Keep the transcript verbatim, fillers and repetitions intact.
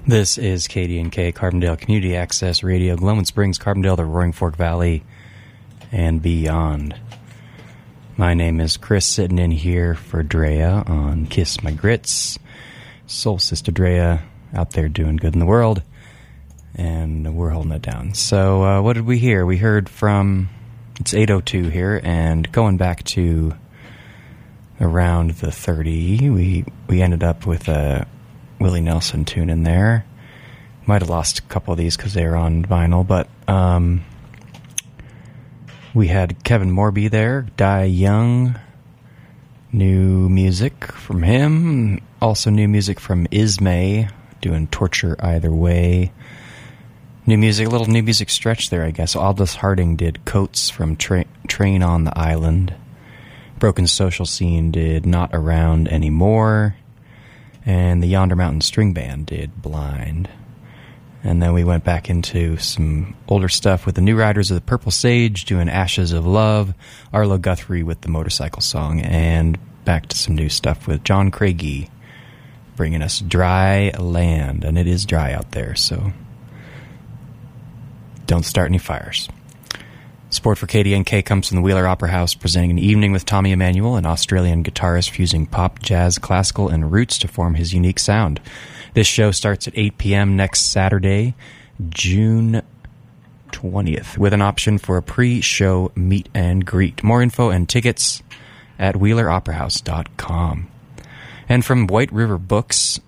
This is K D N K, Carbondale Community Access Radio, Gloman Springs, Carbondale, the Roaring Fork Valley, and beyond. My name is Chris, sitting in here for Drea on Kiss My Grits. Soul Sister Drea out there doing good in the world, and we're holding it down. So uh, what did we hear? We heard from, it's eight oh two here, and going back to around the thirty, we, we ended up with a Willie Nelson tune in there. Might have lost a couple of these because they were on vinyl, but um, we had Kevin Morby there, Die Young, new music from him, also new music from Ismay, doing Torture Either Way. New music, a little new music stretch there, I guess. Aldous Harding did Coats from Tra- Train on the Island. Broken Social Scene did Not Around Anymore. And the Yonder Mountain String Band did Blind. And then we went back into some older stuff with the New Riders of the Purple Sage doing Ashes of Love, Arlo Guthrie with the Motorcycle Song, and back to some new stuff with John Craigie bringing us Dry Land. And it is dry out there, so don't start any fires. Support for K D N K comes from the Wheeler Opera House, presenting an evening with Tommy Emmanuel, an Australian guitarist fusing pop, jazz, classical, and roots to form his unique sound. This show starts at eight p.m. next Saturday, June twentieth, with an option for a pre-show meet and greet. More info and tickets at wheeler opera house dot com. And from White River Books,